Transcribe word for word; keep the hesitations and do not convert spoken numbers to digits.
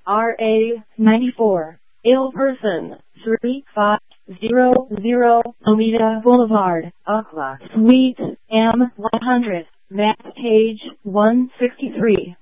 R A ninety-four, ill person, three five zero zero, Omida Boulevard, Akla, Suite M one hundred, map page one sixty-three.